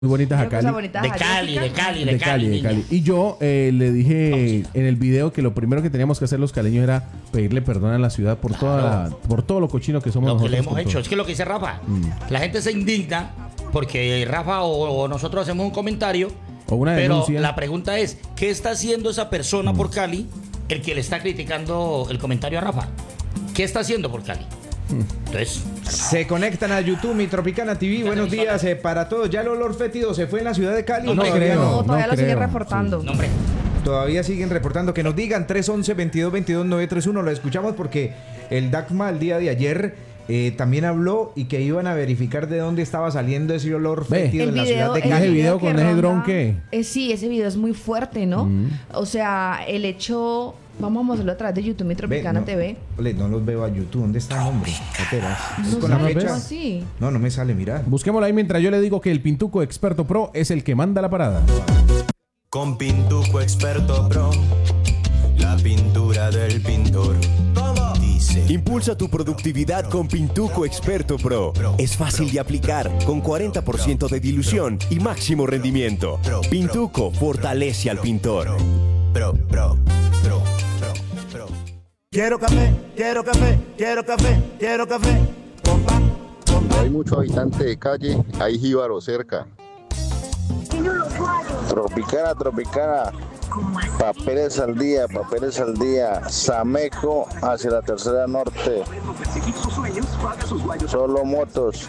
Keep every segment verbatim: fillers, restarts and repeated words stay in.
muy bonitas a Una cosa Cali. bonita, De Cali, de Cali, de De Cali, de niña. Cali. Y yo eh, le dije en el video que lo primero que teníamos que hacer los caleños era pedirle perdón a la ciudad por toda la- por todo lo cochino que somos Lo que nosotros. le hemos con hecho. todo. Es que lo que dice Rafa, la gente se indigna porque Rafa o, o nosotros hacemos un comentario. O una pero denuncia. la pregunta es, ¿qué está haciendo esa persona por Cali, el que le está criticando el comentario a Rafa? ¿Qué está haciendo por Cali? Entonces, Se conectan a YouTube, Mi Tropicana T V. Buenos días eh, para todos. ¿Ya el olor fétido se fue en la ciudad de Cali? No, No no creo. No, todavía no lo siguen creo. reportando. no, hombre. Todavía siguen reportando. Que nos digan tres once, veintidós veintidós, nueve tres uno. Lo escuchamos porque el DACMA el día de ayer eh, también habló y que iban a verificar de dónde estaba saliendo ese olor Ve. fétido El en la video, ciudad de el ¿Y ese Cali. video que con ese ronda- dron qué? eh, sí, ese video es muy fuerte, ¿no? O sea, el hecho... Vamos a mostrarlo a través de YouTube, Mi Ve, Tropicana no, T V. ole, no los veo a YouTube. ¿Dónde está el nombre? No te vas. Es No con la sé, fecha. ¿cómo así? No, no me sale, mira. Busquémoslo ahí mientras yo le digo que el Pintuco Experto Pro es el que manda la parada. Con Pintuco Experto Pro, la pintura del pintor. Dice. Impulsa tu productividad con Pintuco Experto Pro. Es fácil de aplicar, con cuarenta por ciento de dilución y máximo rendimiento. Pintuco fortalece al pintor. Pro, pro, pro, pro, pro. Quiero café, quiero café, quiero café, quiero café. Compa, compa. Hay mucho habitante de calle, hay jíbaro cerca. Tropicana, Tropicana. Papeles al día, papeles al día. Sameco hacia la tercera norte. Solo motos.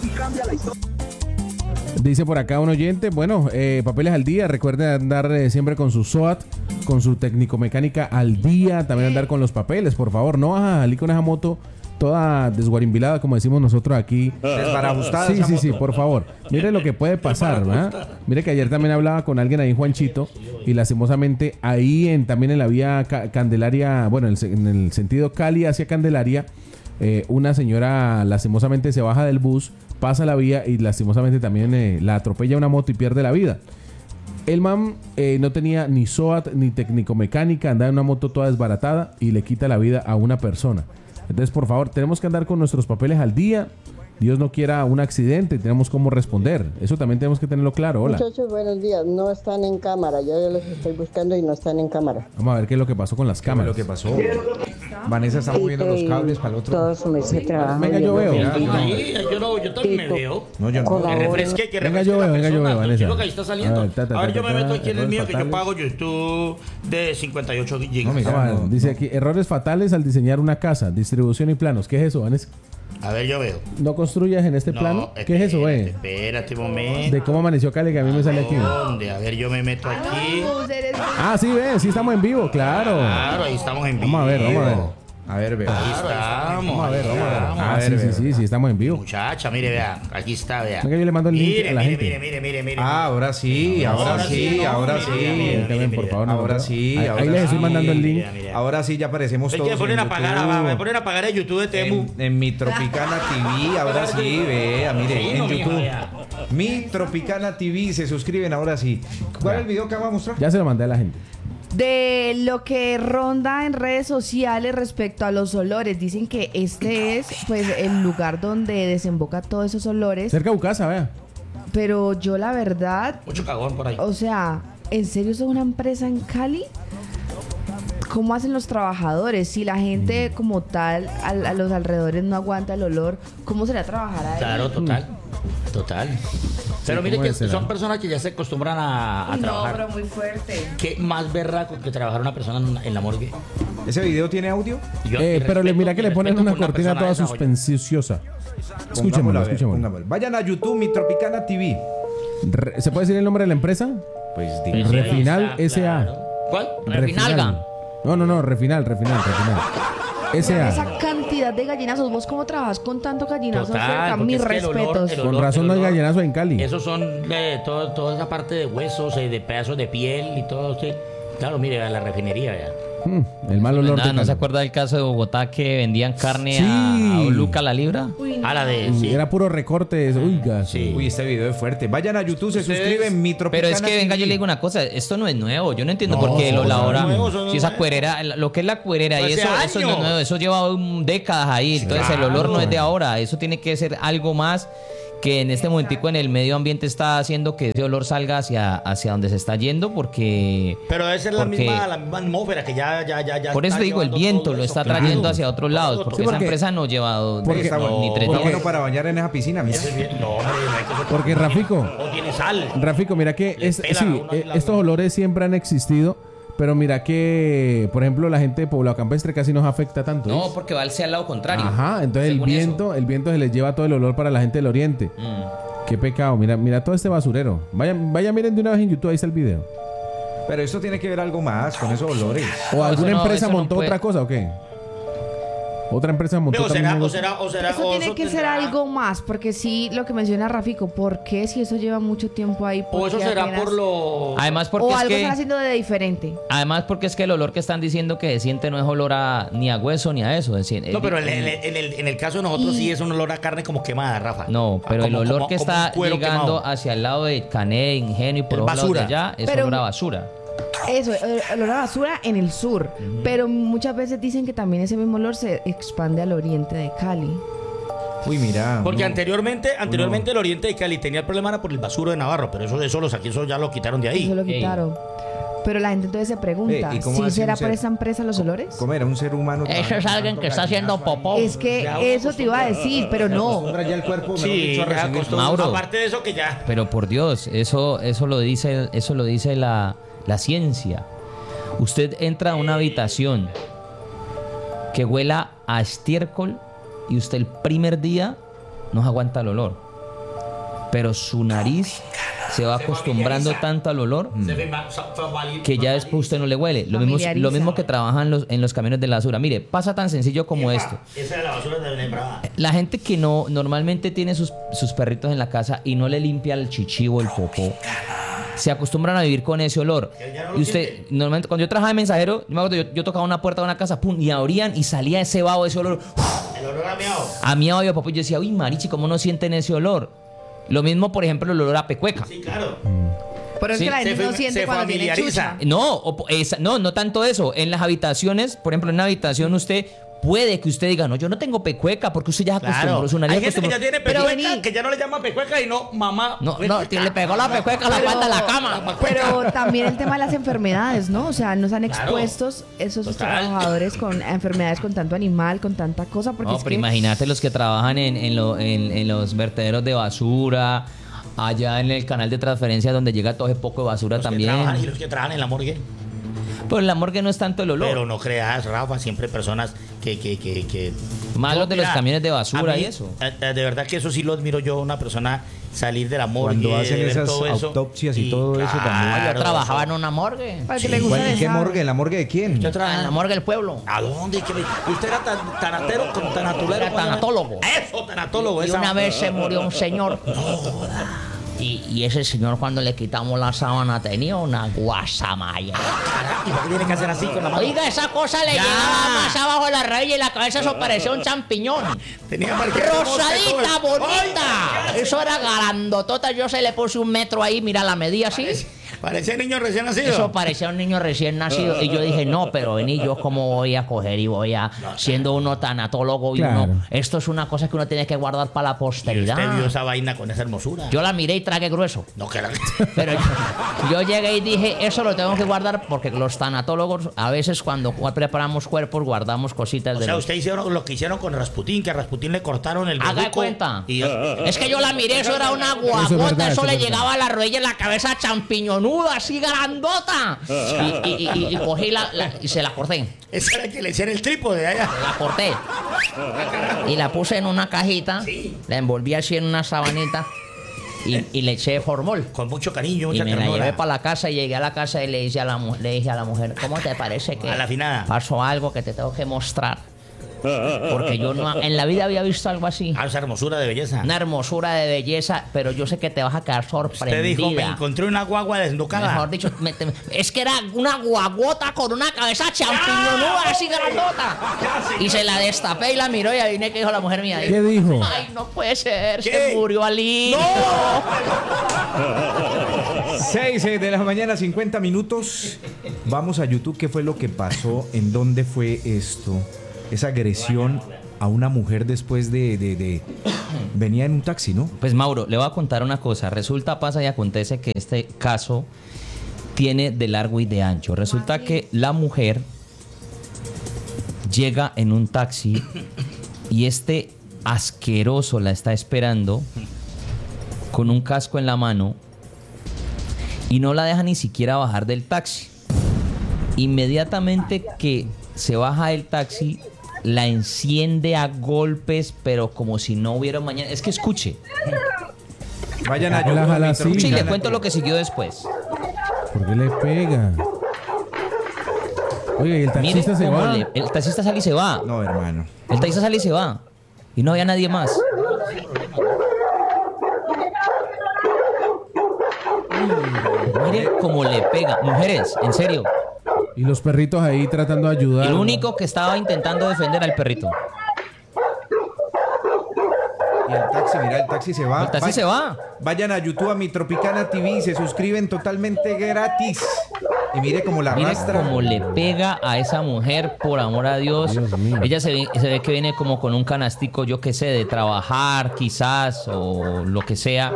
Dice por acá un oyente, bueno, eh, papeles al día, recuerden andar eh, siempre con su SOAT, con su técnico mecánica al día, también andar con los papeles, por favor, no vas a salir con esa moto toda desguarimbilada, como decimos nosotros aquí. Desbarajustada Sí, esa sí, sí, moto. por favor. Mire lo que puede pasar, ¿verdad? Mire que ayer también hablaba con alguien ahí, Juanchito, y lastimosamente ahí en, también en la vía Ca- Candelaria, bueno, en el, se- en el sentido Cali hacia Candelaria, eh, una señora lastimosamente se baja del bus, pasa la vía y lastimosamente también eh, la atropella una moto y pierde la vida. El man eh, no tenía ni SOAT ni técnico mecánica, andaba en una moto toda desbaratada y le quita la vida a una persona. Entonces, por favor, tenemos que andar con nuestros papeles al día. Dios no quiera un accidente, tenemos cómo responder. Eso también tenemos que tenerlo claro. Hola. Muchachos, buenos días. No están en cámara. Yo ya los estoy buscando y no están en cámara. Vamos a ver qué es lo que pasó con las ¿Qué fue lo cámaras. que pasó? Vanessa está moviendo los cables para el otro. Todo su mes de trabajo. Venga, yo veo. Mira, Ahí, no. ahí, yo, no, yo también me veo. No, yo no. Con Que la- refresque, que Venga, refresque yo la veo, venga, yo persona. veo, Vanessa. Tranquilo que ahí está saliendo. A ver, ta, ta, A ver, ta, yo ta, me meto ta, aquí en el errores mío que yo fatales. pago YouTube de cincuenta y ocho gigas. No, mira. Vamos a ver, no, dice no. aquí, errores fatales al diseñar una casa, distribución y planos. ¿Qué es eso, Vanessa? A ver, yo veo. ¿No construyas en este No, plano? ¿Qué es eso, espérate, eh? Espérate un momento. De cómo amaneció Cali, que a mí me sale aquí. ¿Dónde? A ver, yo me meto aquí. Pues eres- Ah, sí, ve, sí estamos en vivo, claro. Claro, ahí estamos en vivo. Vamos a ver, vamos a ver. A ver, veo. Ahí estamos. Vamos a ver, vamos a ver. Vamos. Ah, A ver, sí, sí, veo. sí, sí, estamos en vivo. Muchacha, mire, vea. Aquí está, vea. Venga, yo le mando el link Mire, a la mire, gente. Mire, mire, mire, mire. Ah, ahora sí, ahora Ahora sí, sí, no, ahora mire, sí. mire, mire, También, por favor, no, Ahora no. sí, Ahí, ahora ahí les estoy sí. mandando el link. Mira, mira. Ahora sí ya aparecemos Hay todos que poner en a pagar, YouTube. a, me poner a pagar el YouTube de Temu. En, en Mi Tropicana T V, ahora sí, vea, mire, Sí, en no, mijo, YouTube. vea. Mi Tropicana T V, se suscriben ahora sí. ¿Cuál es el video que vamos a mostrar? Ya se lo mandé a la gente. De lo que ronda en redes sociales respecto a los olores. Dicen que este es pues el lugar donde desemboca todos esos olores. Cerca de Ucasa, vea. Pero yo la verdad, Mucho cagón por ahí. o sea, ¿en serio es una empresa en Cali? ¿Cómo hacen los trabajadores? Si la gente como tal al- a, los alrededores no aguanta el olor, ¿cómo será trabajar ahí? Claro, total. Total. Pero mire ¿cómo que será? son personas que ya se acostumbran a, a Uy, no, trabajar. pero muy fuerte. ¿Qué más berraco que trabajar una persona en, en la morgue? ¿Ese video tiene audio? Y yo- Eh, y pero le respeto- mira que y le ponen respeto una por una cortina persona toda de esa, oye. suspensiosa. Pongámosla, Escuchémoslo, a ver, escuchémoslo. pongámosla. Vayan a YouTube, Mi Tropicana T V. Re- ¿Se puede decir el nombre de la empresa? Pues Pues diga. sí, Refinal está, S A. claro. ¿Cuál? Refinal. No, no, no, Refinal, Refinal, Refinal. S A. Esa cantidad de gallinazos, ¿vos cómo trabajas con tanto gallinazo Total, cerca? porque Mis es que el olor- respetos. el Con olor- razón el no hay olor- gallinazo en Cali. Esos son de todo, toda esa parte de huesos, eh, de pedazos de piel y todo. Sí. Claro, mire, a la refinería, vea. Mm, el mal olor Nada, de ¿no Cali. se acuerda del caso de Bogotá que vendían carne Sí. a, a un Luca la libra? Uy, no. A la de. Y Sí. Era puro recorte. Oiga, Sí. Uy, este video es fuerte. Vayan a YouTube, se Ustedes- suscriben, Mi Tropicana Pero es que, venga, T V. yo le digo una cosa, esto no es nuevo, yo no entiendo No, por qué lo eso no es ahora, nuevo, eso no si es esa nuevo. cuerera, lo que es la cuerera y Hace eso, eso no es años. nuevo, eso lleva um, décadas ahí, entonces el olor no es de ahora, eso tiene que ser algo más que en este momentico en el medio ambiente está haciendo que ese olor salga hacia, hacia donde se está yendo porque... Pero debe ser la porque- misma, la misma atmósfera que ya, ya, ya, ya Por eso está digo, el llevando viento todo lo eso. está Claro. trayendo hacia otros lados, Todo, porque todo. esa porque- empresa no ha llevado porque no, está bueno, ni tres está días. bueno para bañar en esa piscina, mira. Ese es bien- No, hombre, no hay que ser- Porque Rafico, O tiene sal. Rafico, mira que Le es, pelan a sí, uno ahí eh, la- estos olores siempre han existido, pero mira que, por ejemplo, la gente de Poblado Campestre casi nos afecta tanto. No, ¿ves? porque va hacia el lado contrario. Ajá, entonces el según eso. viento, el viento se les lleva todo el olor para la gente del oriente. Mm. Qué pecado, mira, mira todo este basurero. Vayan, vayan, miren de una vez en YouTube, ahí está el video. Pero esto tiene que ver algo más con esos olores. ¿O No, alguna eso no- empresa eso no montó puede. otra cosa o qué? Otra empresa montó O también será, o negocio? será, o será, Eso o tiene que ser tendrá- algo más, porque sí, lo que menciona Rafico, ¿por qué si eso lleva mucho tiempo ahí? ¿por O eso qué será apenas- por lo... Además porque O es algo que... están haciendo de diferente. Además porque es que el olor que están diciendo que se siente no es olor a, ni a hueso ni a eso. es decir, No, el- pero en, el- en el, en el caso de nosotros Y- sí es un olor a carne como quemada, Rafa. No, pero Como- el olor como- que como está un cuero llegando quemado. hacia el lado de Cané, Ingenio y por los lados de basura. allá es Pero- olor a basura. Eso, el olor a basura en el sur. Pero muchas veces dicen que también ese mismo olor se expande al oriente de Cali. Uy, mira. Porque no. anteriormente, anteriormente el oriente de Cali tenía el problema era por el basuro de Navarro, pero eso, eso, los, aquí, eso ya lo quitaron de ahí. Eso lo Ey. quitaron. Pero la gente entonces se pregunta, Eh, ¿y cómo ¿si hace será un por ser- esa empresa los olores? ¿Cómo era un ser humano? Eso es alguien que está haciendo popó. Es que Ya uno eso te iba a decir, pero no. Acostumbra ya el cuerpo, mejor Sí, dicho, a ya recibir costó- todo. Mauro. aparte de eso que ya... Pero por Dios, eso, eso lo dice, eso lo dice la, la ciencia. Usted entra a una habitación que huela a estiércol y usted el primer día no aguanta el olor. Pero su nariz se va acostumbrando tanto al olor Se ve ma- sa- fa- que ya después usted no le huele. Lo mismo, Familiariza. lo mismo que trabajan los, en los camiones de la basura. Mire, pasa tan sencillo como esto. Esa era la basura de Benembrada. La gente que no normalmente tiene sus, sus perritos en la casa y no le limpia el chichivo, el popó, se acostumbran a vivir con ese olor. Y usted, normalmente, cuando yo trabajaba de mensajero, yo, me acuerdo, yo, yo tocaba una puerta de una casa, pum, y abrían y salía ese vaho, ese olor. El olor a miau. A mí y a popó, yo decía, uy, marichi, ¿cómo no sienten ese olor? Lo mismo, por ejemplo, el olor a pecueca. Sí, claro. Pero es Sí, que la se gente no fe- siente se cuando tiene familiariza. chucha. No, o po- esa- no, no tanto eso. En las habitaciones, por ejemplo, en una habitación usted puede que usted diga, no, yo no tengo pecueca porque usted ya se acostumbró, Claro. su nariz Hay gente que acostumbró. ya tiene Pero pecueca, vení. que ya no le llama pecueca y no mamá. No, no, le pegó la pecueca a la Pero- falda de la cama. Pero también el tema de las enfermedades, ¿no? O sea, no están Claro. expuestos esos Total. trabajadores con enfermedades con tanto animal, con tanta cosa. Porque No, es pero que imagínate los que trabajan en, en, lo- en- en los vertederos de basura, allá en el canal de transferencia donde llega todo ese poco de basura Los que también. trabajan y los que trabajan en la morgue. Pues la morgue no es tanto el olor. Pero no creas, Rafa, siempre personas que... que, que, que... Más los de los mira, camiones de basura a mí, y eso. eh, eh, De verdad que eso sí lo admiro yo, una persona salir de la morgue. Cuando hacen de ver esas todo eso, autopsias y todo eso también. Yo trabajaba en una morgue. para que le guste ¿Cuál- ¿En qué dejar. morgue? ¿En la morgue de quién? Yo En trabajaba la morgue del pueblo. ¿A dónde? ¿Qué me- ¿Usted era tan, tanatero con tanatulero? Era tanatólogo. Eso, tanatólogo. Y esa- una vez se murió un señor. Y, y ese señor cuando le quitamos la sábana tenía una guasamaya. ¿Y por qué tiene que hacer así con la mano? Oiga, esa cosa le Ya. llegaba más abajo de la raíz y la cabeza eso parecía un champiñón. Tenía marqués de Rosadita, mosca, todo el- bonita. ¡Ay! Eso era garandotota. Yo se le puse un metro ahí, mira, la medía así. Parecía niño recién nacido. Eso parecía un niño recién nacido. Y yo dije, no, pero vení, yo cómo voy a coger y voy a, siendo uno tanatólogo y Claro. uno, esto es una cosa que uno tiene que guardar para la Y usted vio posteridad. esa vaina con esa hermosura. Yo la miré y tragué grueso. No, que la... Pero yo, yo llegué y dije, eso lo tengo que guardar porque los tanatólogos a veces cuando preparamos cuerpos guardamos cositas O de sea, los... usted hicieron lo que hicieron con Rasputín, que a Rasputín le cortaron el Haga bejuco cuenta. Y Es que yo la miré, eso era una Eso es guagota, verdad, eso eso le es verdad. llegaba a la rodilla en la cabeza champiñonuda, así grandota. Y, y- y- y cogí la, la- y se la corté. ese era el que le hiciera el trípode allá. La corté. Y la puse en una cajita, la envolví así en una sabanita y, y le eché formol. Con mucho cariño, Y mucha me la ternura. llevé para la casa y llegué a la casa y le dije a la, mu- le dije a la mujer, ¿cómo te parece que A la afinada. pasó algo que te tengo que mostrar? Porque yo no en la vida había visto algo así. Ah, esa hermosura de belleza. Una hermosura de belleza, pero yo sé que te vas a quedar sorprendida. Usted dijo, me encontré una guagua desnucada. Mejor dicho, me- te- es que era una guaguota con una cabeza champiñonuda así grandota. Y se la destapé y la miró y adiviné qué dijo la mujer mía. ¿Qué dijo? Ay, no puede ser, ¿Qué? se murió Ali. seis de la mañana, cincuenta minutos. Vamos a YouTube. ¿Qué fue lo que pasó? ¿En dónde fue esto? Esa agresión a una mujer después de, de, de... venía en un taxi, ¿no? Pues Mauro, le voy a contar una cosa. Resulta, pasa y acontece que este caso tiene de largo y de ancho. Resulta que la mujer llega en un taxi y este asqueroso la está esperando con un casco en la mano y no la deja ni siquiera bajar del taxi. Inmediatamente que se baja del taxi, la enciende a golpes, pero como si no hubiera mañana. Es que escuche. Vayan a ayudar. Escuche y le cuento lo que siguió después. ¿Por qué le pega? Oye, ¿y el taxista Mire se cómo va? le- el taxista sale y se va. No, hermano. El taxista sale y se va. Y no había nadie más. Mire cómo le pega. Mujeres, en serio. Y los perritos ahí tratando de ayudar. El único que estaba intentando defender al perrito. Y el taxi, mira, el taxi se va. El taxi Vay- se va. Vayan a YouTube, a mi Tropicana T V, se suscriben totalmente gratis. Y mire cómo la Mire arrastra. cómo le pega a esa mujer, por amor a Dios. Dios mío. Ella se ve, se ve que viene como con un canastico, yo qué sé, de trabajar quizás o lo que sea.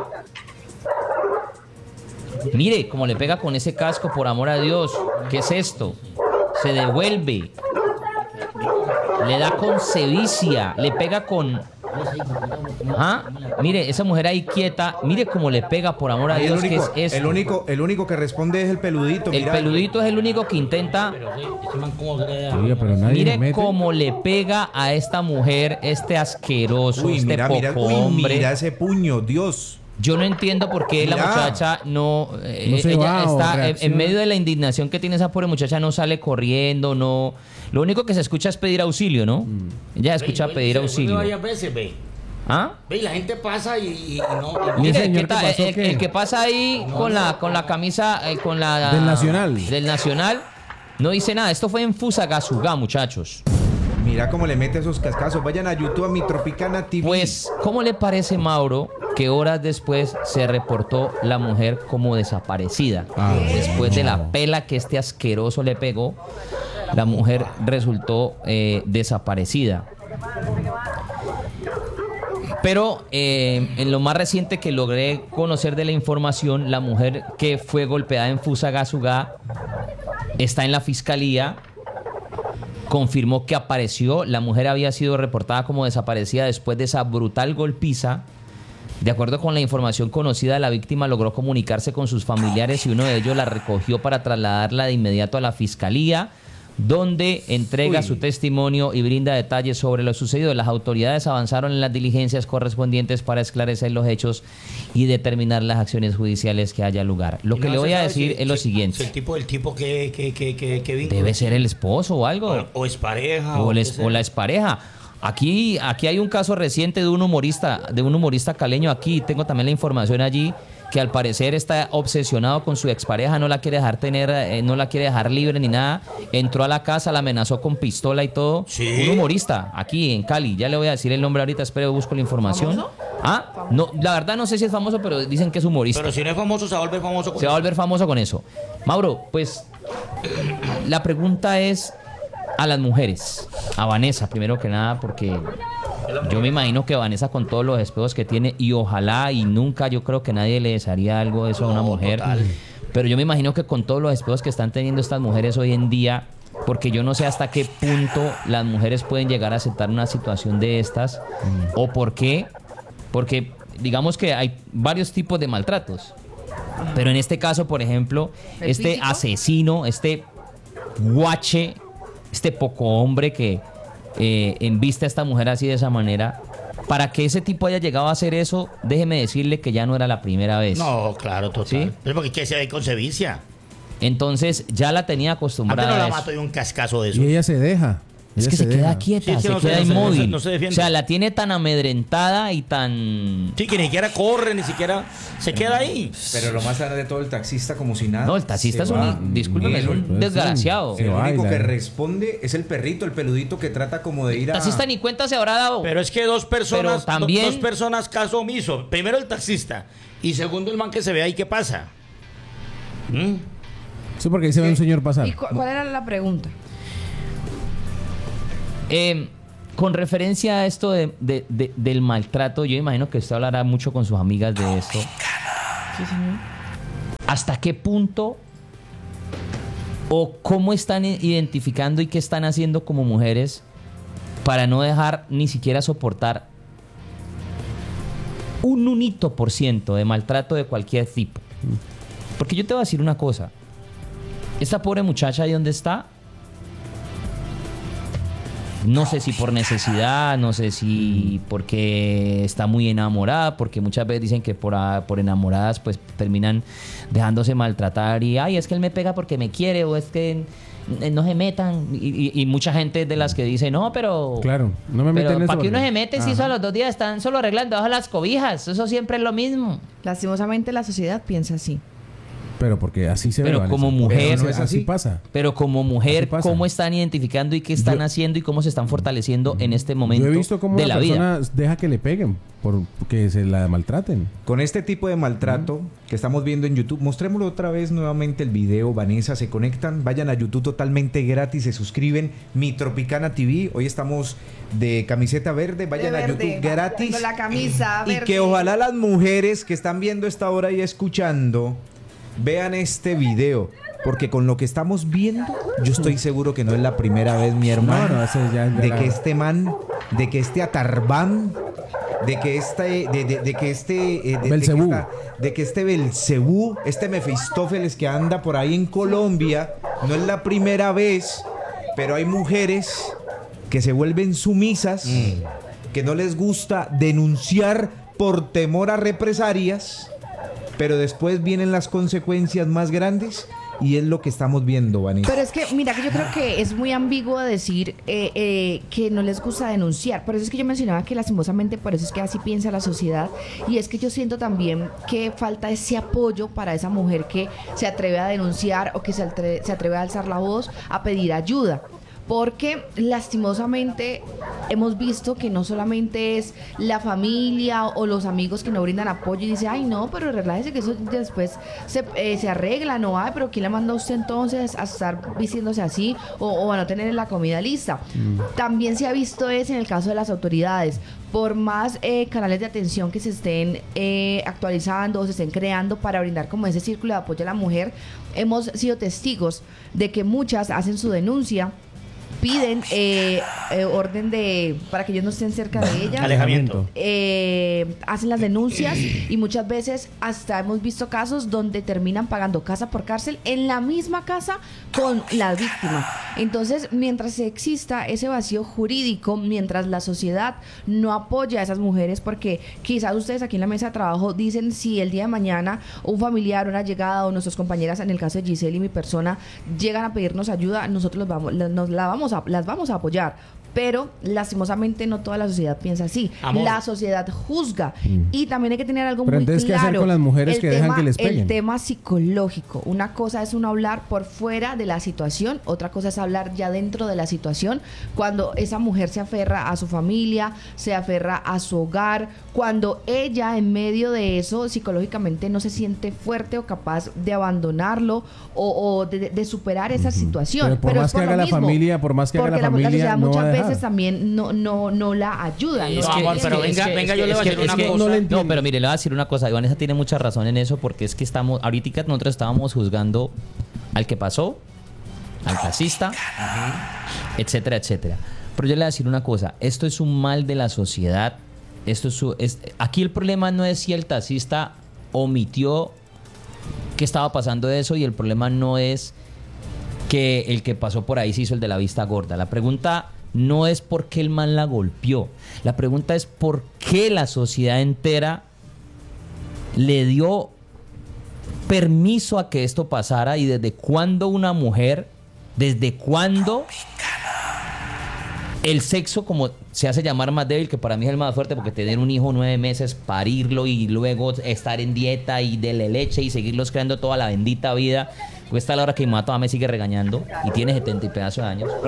Mire cómo le pega con ese casco, por amor a Dios. ¿Qué es esto? Se devuelve. Le da con sevicia. Le pega con... ¿Ah? Mire, esa mujer ahí quieta. Mire cómo le pega, por amor a Ahí el Dios. ¿Qué único, es esto? el único, el único que responde es el peludito. El mira. peludito es el único que intenta... Oiga, pero nadie le Mire mete. cómo le pega a esta mujer, este asqueroso, Uy, este mira, poco mira, uy, hombre. mira ese puño, Dios. Yo no entiendo por qué la Mira. muchacha no... eh, No se ella va o está en, en reacciona. medio de la indignación que tiene esa pobre muchacha, no sale corriendo, no... Lo único que se escucha es pedir auxilio, ¿no? Mm. Ella escucha pedir auxilio. varias veces, ve. ¿Ah? Ve, y la gente pasa y, y- y no... y- Mire, señor, ¿qué tal? ¿qué pasó, el, qué? el que pasa ahí con la con la camisa, eh, con la... Del Nacional. Del Nacional, no dice nada. Esto fue en Fusagasugá, muchachos. Mira cómo le mete esos cascazos. Vayan a YouTube, a mi Tropicana T V. Pues, ¿cómo le parece, Mauro, que horas después se reportó la mujer como desaparecida? Ah, Después de no. la pela que este asqueroso le pegó, la mujer resultó eh, desaparecida. Pero eh, en lo más reciente que logré conocer de la información, la mujer que fue golpeada en Fusagasugá está en la fiscalía. Confirmó que apareció. La mujer había sido reportada como desaparecida después de esa brutal golpiza. De acuerdo con la información conocida, la víctima logró comunicarse con sus familiares y uno de ellos la recogió para trasladarla de inmediato a la fiscalía, donde entrega Uy. su testimonio y brinda detalles sobre lo sucedido. Las autoridades avanzaron en las diligencias correspondientes para esclarecer los hechos y determinar las acciones judiciales que haya lugar. Lo y que no le se voy a sabe decir si- es lo si- siguiente. si el tipo, el tipo que, que, que, que, que vínculo. Debe ser el esposo o algo. O, o es pareja. O, qué les- sea. o la expareja. Aquí, aquí hay un caso reciente de un humorista, de un humorista caleño aquí. Tengo también la información allí que al parecer está obsesionado con su expareja, no la quiere dejar tener, eh, no la quiere dejar libre ni nada. Entró a la casa, la amenazó con pistola y todo. ¿Sí? Un humorista aquí en Cali. Ya le voy a decir el nombre ahorita, espero busco la información. ¿Famoso? Ah, no, la verdad no sé si es famoso, pero dicen que es humorista. Pero si no es famoso, se va a volver famoso. con Se va a eso. volver famoso con eso. Mauro, pues la pregunta es a las mujeres. A Vanessa, primero que nada, porque yo me imagino que Vanessa con todos los espejos que tiene, y ojalá y nunca yo creo que nadie le desearía algo de eso a una No, mujer. total. Pero yo me imagino que con todos los espejos que están teniendo estas mujeres hoy en día, porque yo no sé hasta qué punto las mujeres pueden llegar a aceptar una situación de estas, o por qué, porque digamos que hay varios tipos de maltratos. Pero en este caso, por ejemplo, ¿El este físico? asesino, este guache, este poco hombre que eh, embiste a esta mujer así de esa manera, para que ese tipo haya llegado a hacer eso, déjeme decirle que ya no era la primera vez. No, claro, total. ¿Sí? Es porque que se ve con sevicia. Entonces ya la tenía Antes acostumbrada no la a eso. mato de un cascazo de eso. Y ella se deja. Es Ella que se, se queda deja. quieta, Sí, sí, se no se- queda no se- inmóvil. no se- no se defiende. O sea, la tiene tan amedrentada y tan... Sí, que ni siquiera corre, ni siquiera se queda ahí. Pero lo más de todo, el taxista como si nada. No, el taxista se es va. un... Discúlpeme, es El- un pues, desgraciado. sí. El único baila. que responde es el perrito, el peludito que trata como de ir El a... taxista ni cuenta se habrá dado. Pero es que dos personas, Pero también- do- dos personas caso omiso. Primero el taxista y segundo el man que se ve ahí, ¿qué pasa? ¿Mm? Sí, porque ahí se ve un señor pasar. ¿Y cu- cuál era la pregunta? Eh, Con referencia a esto de, de, de, del maltrato, yo imagino que usted hablará mucho con sus amigas de esto. Sí, señor. ¿Hasta qué punto o cómo están identificando y qué están haciendo como mujeres para no dejar ni siquiera soportar un unito por ciento de maltrato de cualquier tipo? Porque yo te voy a decir una cosa. Esta pobre muchacha ahí donde está, no sé si por necesidad, no sé si porque está muy enamorada, porque muchas veces dicen que por, por enamoradas pues terminan dejándose maltratar y ay, es que él me pega porque me quiere o es que no se metan y, y, y mucha gente de las que dice no, pero claro, no me meten en eso. ¿Para qué uno porque... se mete Ajá. si solo los dos días están solo arreglando bajo las cobijas? Eso siempre es lo mismo. Lastimosamente la sociedad piensa así. Pero porque así se ve. Pero Vanessa. como mujer, Pero no es así. así pasa. Pero como mujer, Así pasa. ¿cómo están identificando y qué están Yo- haciendo y cómo se están fortaleciendo en este momento Yo he visto cómo de la la vida? persona deja que le peguen por que se la maltraten. Con este tipo de maltrato que estamos viendo en YouTube, mostrémoslo otra vez nuevamente el video. Vanessa, se conectan, vayan a YouTube totalmente gratis, se suscriben. Mi Tropicana T V, hoy estamos de camiseta verde, vayan De a verde. YouTube gratis. Tengo la camisa Y verde. que ojalá las mujeres que están viendo esta hora y escuchando vean este video. Porque con lo que estamos viendo, yo estoy seguro que no es la primera vez, mi hermano, No, no, ese ya- ya de la- que este man, de que este Atarbán, de que este, de, de- de que este, eh, de, de que Belcebú. esta- de que este Belcebú, este Mefistófeles que anda por ahí en Colombia, no es la primera vez, pero hay mujeres que se vuelven sumisas, que no les gusta denunciar por temor a represalias, pero después vienen las consecuencias más grandes. Y es lo que estamos viendo, Vanessa. Pero es que, mira, que yo creo que es muy ambiguo decir eh, eh, que no les gusta denunciar. Por eso es que yo mencionaba que lastimosamente por eso es que así piensa la sociedad. Y es que yo siento también que falta ese apoyo para esa mujer que se atreve a denunciar o que se atreve, se atreve a alzar la voz, a pedir ayuda. Porque lastimosamente hemos visto que no solamente es la familia o los amigos que no brindan apoyo y dicen, ay no, pero relájese que eso después se, eh, se arregla, no, ay, pero ¿quién le manda a usted entonces a estar vistiéndose así o, o a no tener la comida lista? También se ha visto eso en el caso de las autoridades. Por más eh, canales de atención que se estén eh, actualizando o se estén creando para brindar como ese círculo de apoyo a la mujer, hemos sido testigos de que muchas hacen su denuncia, piden eh, eh, orden de para que ellos no estén cerca de ellas, Alejamiento. eh, hacen las denuncias y muchas veces hasta hemos visto casos donde terminan pagando casa por cárcel en la misma casa con la víctima. Entonces, mientras exista ese vacío jurídico, mientras la sociedad no apoya a esas mujeres, porque quizás ustedes aquí en la mesa de trabajo dicen si el día de mañana un familiar, una llegada o nuestras compañeras, en el caso de Giselle y mi persona, llegan a pedirnos ayuda, nosotros los vamos, la- nos la vamos a, las vamos a apoyar. Pero lastimosamente no toda la sociedad piensa así. Amor. La sociedad juzga. Y también hay que tener algo Pero muy entonces, ¿qué claro. hacer con las mujeres El que dejan tema- que les El peguen? tema psicológico. Una cosa es uno hablar por fuera de la situación, otra cosa es hablar ya dentro de la situación. Cuando esa mujer se aferra a su familia, se aferra a su hogar, cuando ella en medio de eso psicológicamente no se siente fuerte o capaz de abandonarlo o, o de, de superar esa situación. Pero por más es que haga lo la mismo, familia, por más que haga porque la familia, sociedad no va muchas a dejar. veces también no, no, no la ayuda. Es no que- la amor, pero entiende. venga, venga, yo le voy a que- decir una que- cosa. No, le entiendo. pero mire, le voy a decir una cosa. Vanessa tiene mucha razón en eso porque es que estamos, ahorita nosotros estábamos juzgando al que pasó, al taxista, etcétera, etcétera. Pero yo le voy a decir una cosa. Esto es un mal de la sociedad. Esto es, su- es- aquí el problema no es si el taxista omitió que estaba pasando eso y el problema no es que el que pasó por ahí se hizo el de la vista gorda. La pregunta no es por qué el man la golpeó. La pregunta es por qué la sociedad entera le dio permiso a que esto pasara y desde cuándo una mujer, desde cuándo el sexo, como se hace llamar más débil, que para mí es el más fuerte, porque tener un hijo nueve meses, parirlo y luego estar en dieta y darle leche y seguirlos creando toda la bendita vida. Pues está la hora que mi mamá todavía me sigue regañando y tiene setenta y pedazos de años.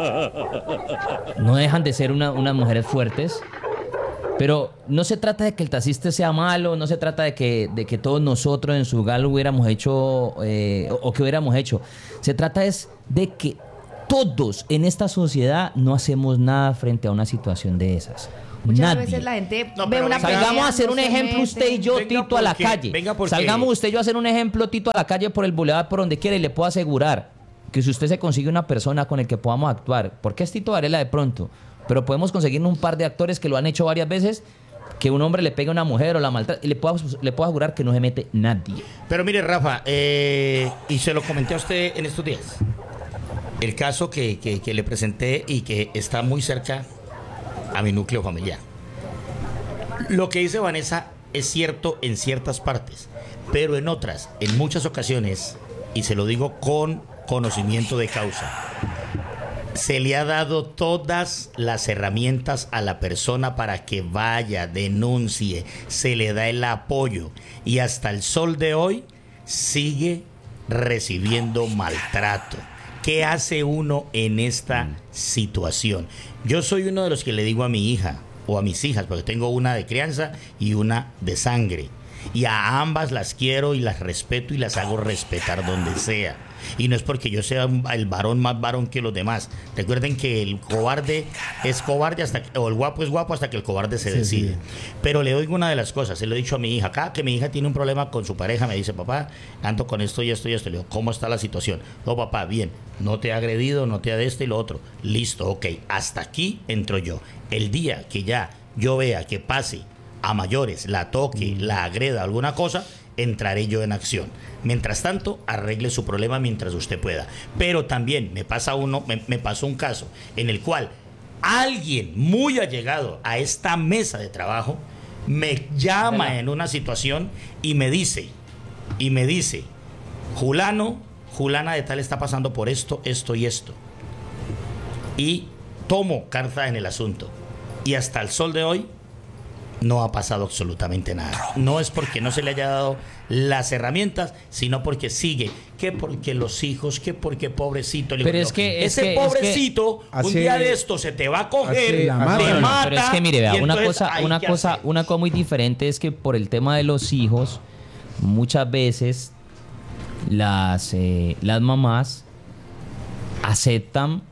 No dejan de ser una- unas mujeres fuertes. Pero no se trata de que el taxista sea malo, no se trata de que, de que todos nosotros en su hogar lo hubiéramos hecho eh, o, o que hubiéramos hecho. Se trata es de que todos en esta sociedad no hacemos nada frente a una situación de esas. Muchas Nadie. veces la gente No, ve pero una venga. pelea, Salgamos a hacer no un se ejemplo mete. usted y yo, Venga, Tito, a la porque- calle. venga, porque- Salgamos usted y yo a hacer un ejemplo, Tito, a la calle por el boulevard, por donde quiera, y le puedo asegurar que si usted se consigue una persona con el que podamos actuar, porque es Tito Varela de pronto, pero podemos conseguir un par de actores que lo han hecho varias veces, que un hombre le pegue a una mujer o la maltrata, y le puedo, le puedo asegurar que no se mete nadie. Pero mire, Rafa, eh, y se lo comenté a usted en estos días. El caso que, que, que le presenté y que está muy cerca a mi núcleo familiar. Lo que dice Vanessa es cierto en ciertas partes, pero en otras, en muchas ocasiones, y se lo digo con conocimiento de causa, se le ha dado todas las herramientas a la persona para que vaya, denuncie, se le da el apoyo y hasta el sol de hoy sigue recibiendo maltrato. ¿Qué hace uno en esta situación? Yo soy uno de los que le digo a mi hija o a mis hijas, porque tengo una de crianza y una de sangre, y a ambas las quiero y las respeto y las hago respetar donde sea. Y no es porque yo sea el varón más varón que los demás. Recuerden que el cobarde es cobarde hasta que, o el guapo es guapo hasta que el cobarde se Sí, decide. sí. Pero le doy una de las cosas. Se lo he dicho a mi hija. Cada que mi hija tiene un problema con su pareja, me dice, papá, ando con esto y esto y esto. Le digo, ¿cómo está la situación? No, papá, bien. No te ha agredido, no te ha de este y lo otro. Listo, ok. Hasta aquí entro yo. El día que ya yo vea que pase a mayores, la toque, la agreda, alguna cosa, entraré yo en acción. Mientras tanto, arregle su problema mientras usted pueda. Pero también me pasa uno, me, me pasó un caso en el cual alguien muy allegado a esta mesa de trabajo me llama en una situación y me dice, y me dice, Julano, Julana de tal está pasando por esto, esto y esto. Y tomo carta en el asunto. Y hasta el sol de hoy no ha pasado absolutamente nada. No es porque no se le haya dado las herramientas, sino porque sigue. Que porque los hijos, que porque pobrecito. Le Pero digo, es que- es ese que- es que pobrecito, un hace- día de esto se te va a coger, hace- te la mata. mata. Pero es que mire, vea, y una entonces cosa, hay una que cosa, hacer. una cosa muy diferente es que por el tema de los hijos, muchas veces las, eh, las mamás aceptan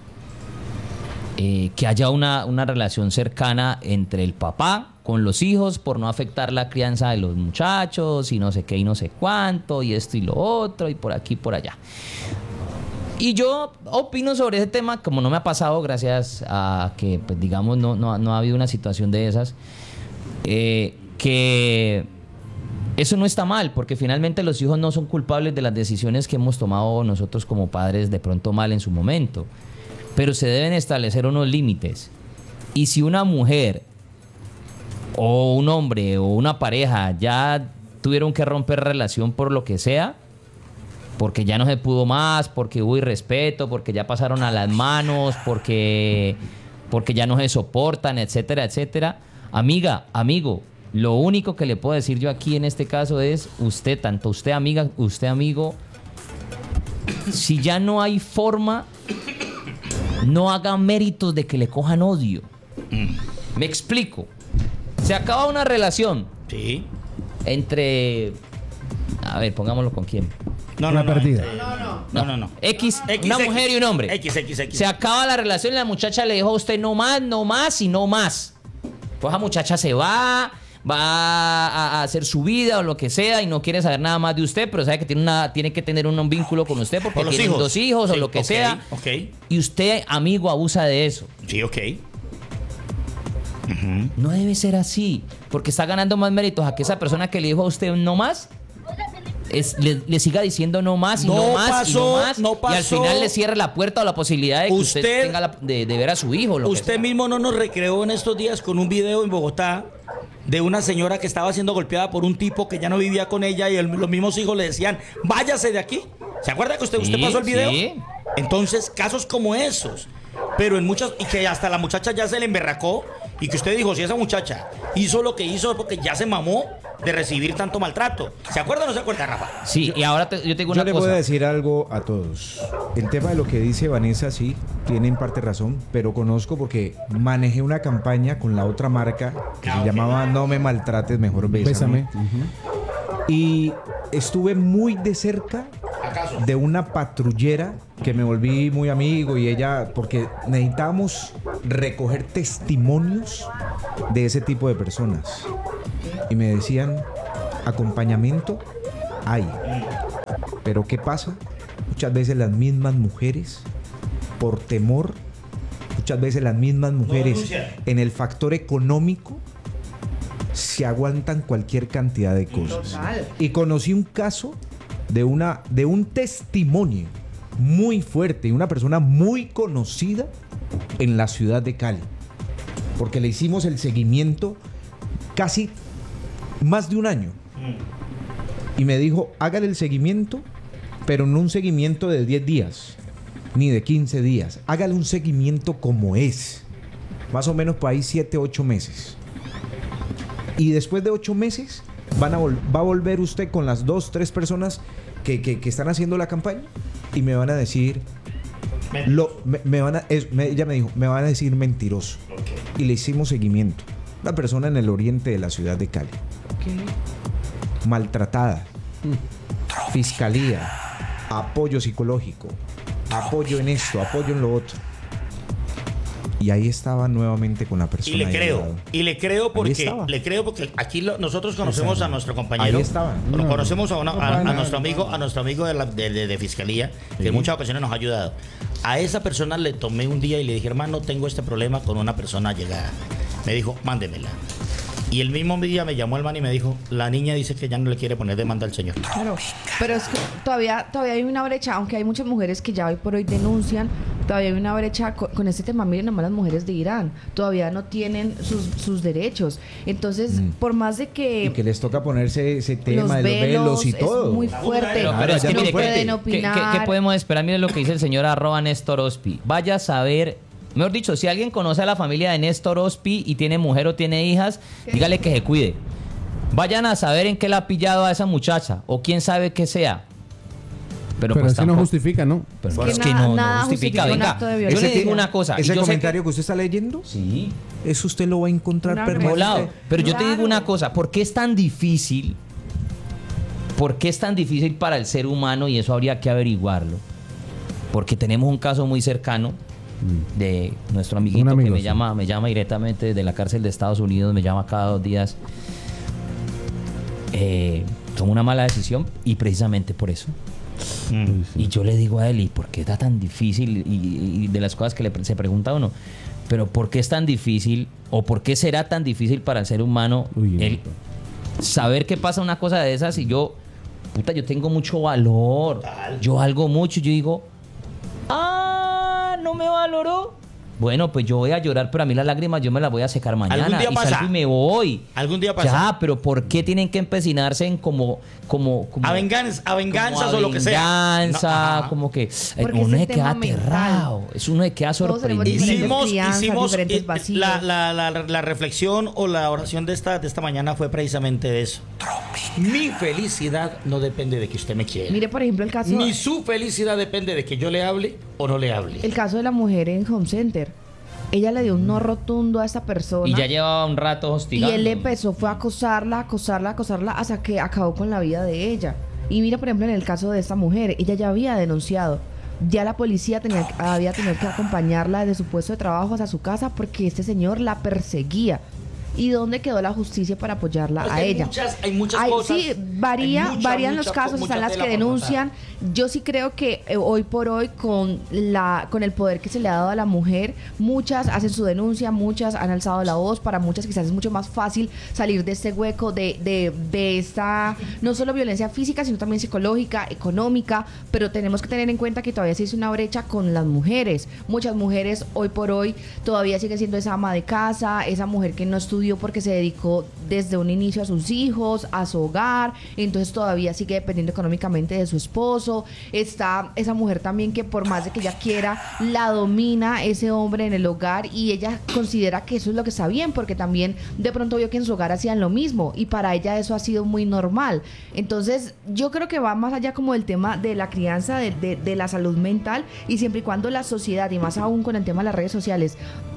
eh, que haya una, una relación cercana entre el papá con los hijos por no afectar la crianza de los muchachos y no sé qué y no sé cuánto y esto y lo otro y por aquí y por allá. Y yo opino sobre ese tema, como no me ha pasado, gracias a que, pues, digamos, no, no, no ha habido una situación de esas, eh, que eso no está mal, porque finalmente los hijos no son culpables de las decisiones que hemos tomado nosotros como padres de pronto mal en su momento. Pero se deben establecer unos límites. Y si una mujer o un hombre o una pareja ya tuvieron que romper relación por lo que sea, porque ya no se pudo más, porque hubo irrespeto, porque ya pasaron a las manos, porque, porque ya no se soportan, etcétera, etcétera. Amiga, amigo, lo único que le puedo decir yo aquí en este caso es usted, tanto usted amiga, usted amigo, si ya no hay forma, no haga méritos de que le cojan odio. Me explico. Se acaba una relación Sí. entre... A ver, pongámoslo con quién. No, Una no, no, perdida. entre- No, no, no. X, X, una X. mujer y un hombre. X, X, X. Se acaba la relación y la muchacha le dijo a usted no más, no más y no más. Pues la muchacha se va, va a, a hacer su vida o lo que sea y no quiere saber nada más de usted, pero sabe que tiene, una, tiene que tener un, un vínculo con usted porque Por los tienen hijos. dos hijos Sí, o lo que ok, sea. ok. Y usted, amigo, abusa de eso. Sí, ok. No debe ser así, porque está ganando más méritos a que esa persona que le dijo a usted no más es, le, le siga diciendo no más y no, No más pasó, y no más no y al pasó. final le cierre la puerta o la posibilidad de que usted, Usted- tenga la- de, de ver a su hijo. Lo que Usted sea. mismo no nos recreó en estos días con un video en Bogotá de una señora que estaba siendo golpeada por un tipo que ya no vivía con ella y el- los mismos hijos le decían, váyase de aquí. ¿Se acuerda que usted, usted Sí, pasó el video? sí. Entonces, casos como esos. Pero en muchas, y que hasta la muchacha ya se le emberracó y que usted dijo, si esa muchacha hizo lo que hizo es porque ya se mamó de recibir tanto maltrato. ¿Se acuerda o no se acuerda, Rafa? Sí, y ahora te- yo tengo Yo una le cosa. puedo decir algo a todos. El tema de lo que dice Vanessa, sí, tiene en parte razón, pero conozco porque manejé una campaña con la otra marca que se llamaba No me maltrates, mejor bésame. Bésame. Ujú. Y estuve muy de cerca de una patrullera que me volví muy amigo y ella, porque necesitábamos recoger testimonios de ese tipo de personas. Y me decían, acompañamiento hay. Pero ¿qué pasa? Muchas veces las mismas mujeres, por temor, muchas veces las mismas mujeres en el factor económico se aguantan cualquier cantidad de cosas. Total. Y conocí un caso de, una, de un testimonio muy fuerte y una persona muy conocida en la ciudad de Cali, porque le hicimos el seguimiento casi más de un año. Y me dijo, hágale el seguimiento, pero no un seguimiento de diez días, ni de quince días. Hágale un seguimiento como es. Más o menos por ahí siete, ocho meses. Y después de ocho meses, van a vol- va a volver usted con las dos, tres personas que, que, que están haciendo la campaña y me van a decir... Lo, me, me van a, es, me, ella me dijo, me van a decir mentiroso. Okay. Y le hicimos seguimiento. Una persona en el oriente de la ciudad de Cali. Okay. Maltratada. Mm. Fiscalía. Apoyo psicológico. Apoyo en esto, apoyo en lo otro. Y ahí estaba nuevamente con la persona. Y le creo, y le creo porque le creo porque aquí lo, nosotros conocemos a nuestro compañero. Ahí estaba. No, conocemos a, una, a, a nuestro amigo, a nuestro amigo de, la, de, de, de fiscalía, sí, que en muchas ocasiones nos ha ayudado. A esa persona le tomé un día y le dije, hermano, tengo este problema con una persona llegada. Me dijo, mándemela. Y el mismo día me llamó el man y me dijo, la niña dice que ya no le quiere poner demanda al señor. Claro, pero es que todavía, todavía hay una brecha, aunque hay muchas mujeres que ya hoy por hoy denuncian, todavía hay una brecha con, con este tema. Miren nomás las mujeres de Irán, todavía no tienen sus, sus derechos. Entonces, mm. por más de que... Y que les toca ponerse ese tema los de los velos y todo. Es muy fuerte. Pero, pero es que, no mire, pueden ¿qué, opinar. ¿qué, qué podemos esperar? Miren lo que dice el señor arroba Néstor Ospi. Vaya a saber... Mejor dicho, si alguien conoce a la familia de Néstor Ospi y tiene mujer o tiene hijas, dígale que se cuide. Vayan a saber en qué la ha pillado a esa muchacha o quién sabe qué sea. Pero, Pero pues es que tampoco, no justifica, ¿no? Pero es es que que nada, no, nada no justifica. justifica un Venga, acto de yo violencia. le digo una cosa. Ese y yo comentario sé que... que usted está leyendo, sí, eso usted lo va a encontrar Una permanente. Pero yo Claro. te digo una cosa. ¿Por qué es tan difícil? ¿Por qué es tan difícil para el ser humano? Y eso habría que averiguarlo. Porque tenemos un caso muy cercano de nuestro amiguito amigo, que me sí. llama, me llama directamente desde la cárcel de Estados Unidos, me llama cada dos días. Eh, tomó una mala decisión y precisamente por eso. Mm. Y yo le digo a él, ¿y por qué está tan difícil? Y, y de las cosas que le, se pregunta uno, pero ¿por qué es tan difícil o por qué será tan difícil para el ser humano Uy, el saber que pasa una cosa de esas? Y yo, puta, yo tengo mucho valor, yo valgo mucho, yo digo, ah, no me valoró. Bueno, pues yo voy a llorar, pero a mí las lágrimas yo me las voy a secar mañana. Algún día y pasa. salgo y me voy. Algún día pasa. Ya, pero ¿por qué tienen que empecinarse en como... como, como a venganza, a venganzas como a o lo que sea. venganza, No, como que eh, Porque uno es se el queda tema mental. aterrado, es uno se queda Todos tenemos sorprendido. diferentes Hicimos, crianzas, hicimos diferentes eh, vacíos. la, la, la, la reflexión o la oración de esta, de esta mañana fue precisamente de eso. Mi felicidad no depende de que usted me quiera. Mire, por ejemplo, el caso, Ni su felicidad depende de que yo le hable o no le hable. el caso de la mujer en Home Center. Ella le dio un no rotundo a esta persona. Y ya llevaba un rato Y hostigando. él empezó, fue a acosarla, acosarla, acosarla, hasta que acabó con la vida de ella. Y mira, por ejemplo, en el caso de esta mujer, ella ya había denunciado. Ya la policía tenía, había tenido que acompañarla desde su puesto de trabajo hasta su casa porque este señor la perseguía. ¿Y dónde quedó la justicia para apoyarla Pues a hay ella? muchas- hay muchas Hay- cosas. Sí, varía, Hay mucha, varían mucha, los casos, mucha están las que tela por denuncian. Yo sí creo que eh, hoy por hoy, con la con el poder que se le ha dado a la mujer, muchas hacen su denuncia, muchas han alzado la voz. Para muchas quizás es mucho más fácil salir de este hueco, de, de, de esta, no solo violencia física, sino también psicológica, económica. Pero tenemos que tener en cuenta que todavía se hizo una brecha con las mujeres. Muchas mujeres hoy por hoy todavía siguen siendo esa ama de casa, esa mujer que no estudió porque se dedicó desde un inicio a sus hijos, a su hogar, entonces todavía sigue dependiendo económicamente de su esposo. Está esa mujer también que por más de que ella quiera, la domina ese hombre en el hogar y ella considera que eso es lo que está bien, porque también de pronto vio que en su hogar hacían lo mismo y para ella eso ha sido muy normal. Entonces yo creo que va más allá como del tema de la crianza, de, de, de la salud mental, y siempre y cuando la sociedad, y más aún con el tema de las redes sociales,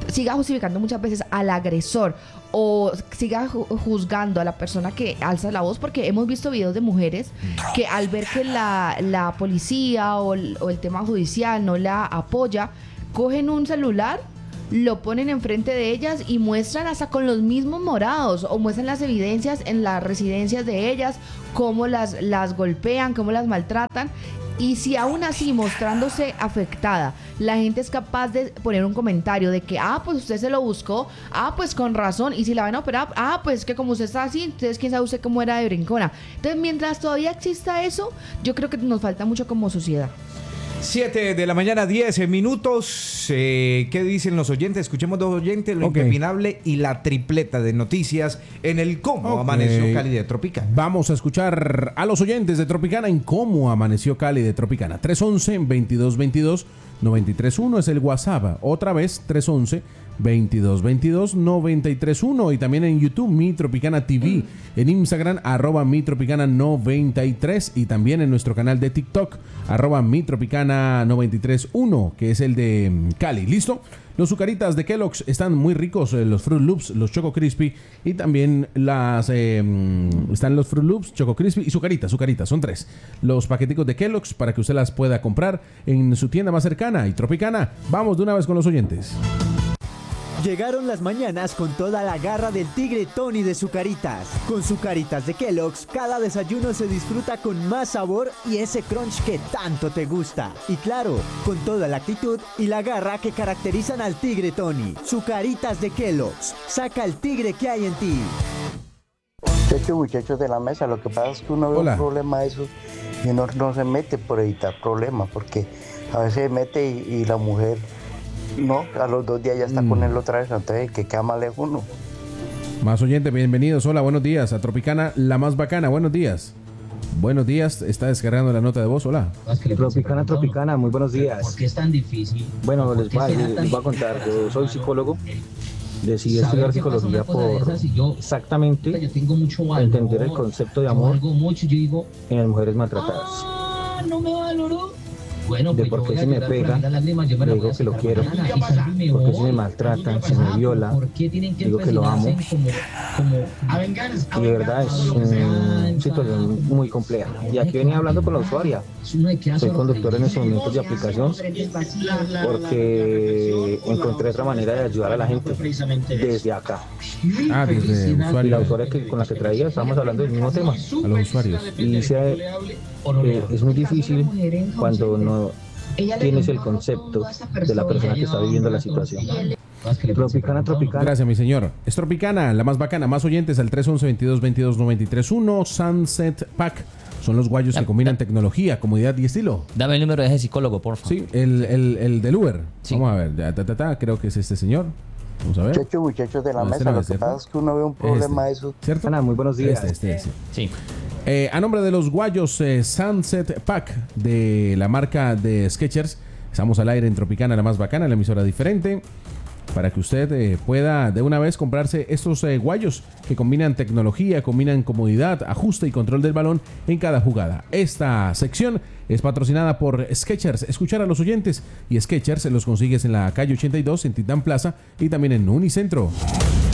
siga justificando muchas veces al agresor o siga ju- juzgando a la persona que alza la voz, porque hemos visto videos de mujeres que al ver que la, la policía o el, o el tema judicial no la apoya, cogen un celular, lo ponen enfrente de ellas y muestran hasta con los mismos morados o muestran las evidencias en las residencias de ellas, cómo las, las golpean, cómo las maltratan. Y si aún así, mostrándose afectada, la gente es capaz de poner un comentario de que, ah, pues usted se lo buscó, ah, pues con razón, y si la van a operar, ah, pues que como usted está así, entonces quién sabe usted cómo era de brincona. Entonces, mientras todavía exista eso, yo creo que nos falta mucho como sociedad. siete de la mañana, diez minutos. Eh, ¿Qué dicen los oyentes? Escuchemos dos oyentes, lo Ok. impepinable y la tripleta de noticias en el Cómo Ok. Amaneció Cali de Tropicana. Vamos a escuchar a los oyentes de Tropicana en cómo amaneció Cali de Tropicana. tres once, veintidós veintidós, noventa y tres uno es el WhatsApp. Otra vez, tres once, veintidós veintidós, noventa y tres uno. Y también en YouTube, Mi Tropicana T V. En Instagram, arroba Mi Tropicana noventa y tres. Y también en nuestro canal de TikTok, arroba Mi Tropicana noventa y tres uno, que es el de mm, Cali. ¿Listo? Los Zucaritas de Kellogg's están muy ricos, eh, los Fruit Loops, los Choco Crispy y también las eh, mm, están los Fruit Loops, Choco Crispy y Zucaritas, Zucaritas, son tres. Los paqueticos de Kellogg's para que usted las pueda comprar en su tienda más cercana. Y Tropicana, vamos de una vez con los oyentes. Llegaron las mañanas con toda la garra del tigre Tony de Zucaritas. Con Zucaritas de Kellogg's, cada desayuno se disfruta con más sabor y ese crunch que tanto te gusta. Y claro, con toda la actitud y la garra que caracterizan al tigre Tony. Zucaritas de Kellogg's, saca el tigre que hay en ti. Muchachos, muchachos de la mesa, lo que pasa es que uno ve Hola. un problema de eso y uno no se mete por evitar problemas, porque a veces se mete y, y la mujer, no, a los dos días ya está Mm. con él otra vez, entonces que queda mal es uno. Más oyentes, bienvenidos. Hola, buenos días. A Tropicana, la más bacana. Buenos días. Buenos días. Está descargando la nota de voz. Hola. Tropicana, Tropicana, muy buenos días. ¿Por qué es tan difícil? Bueno, les ¿Por voy, qué será les tan voy a contar, yo soy psicólogo, decidí saber estudiar qué pasa psicología una cosa de por esas y yo- exactamente Yo tengo mucho valor, entender el concepto de yo amor valgo mucho, yo digo, en las mujeres maltratadas. ah, no me valoró. Bueno, De pues por yo qué voy a si me llorar por pega, ahí las lágrimas, yo me le la digo voy a que lo sacar quiero. mañana y salgo y me Porque si voy. me maltratan, se me Ah, viola, ¿por qué tienen que digo que lo amo. empecinarse en como, como a vengar, a Y de verdad es una venganza? situación muy compleja. Y aquí venía hablando con la usuaria. Uno de queda Soy conductor en estos sorprendido. momentos de aplicación porque encontré otra manera de ayudar a la gente desde acá. Ah, desde Y usuario. la usuaria que, con la que traía, estábamos hablando del mismo tema. A los usuarios. Y dice, eh, es muy difícil cuando no tienes el concepto de la persona que está viviendo la situación. Tropicana, Tropicana. Gracias, mi señor. Es Tropicana, la más bacana. Más oyentes al tres once, veintidós veintidós, noventa y tres uno. Sunset Pack. Son los guayos que combinan tecnología, comodidad y estilo. Dame el número de ese psicólogo, por favor. Sí, el, el, el del Uber. Sí. Vamos a ver. Ya, ta, ta, ta, creo que es este señor. Vamos a ver. Muchachos, muchachos de la No, este mesa, no lo es, que ¿cierto? pasa es que uno ve un problema de eso. ¿Cierto? Ana, muy buenos días. Este, este, este. Sí. Eh, a nombre de los guayos eh, Sunset Pack de la marca de Skechers, estamos al aire en Tropicana, la más bacana, la emisora diferente, para que usted eh, pueda de una vez comprarse estos eh, guayos que combinan tecnología, combinan comodidad, ajuste y control del balón en cada jugada. Esta sección es patrocinada por Skechers. Escuchar a los oyentes y Skechers los consigues en la calle ochenta y dos en Titán Plaza y también en Unicentro.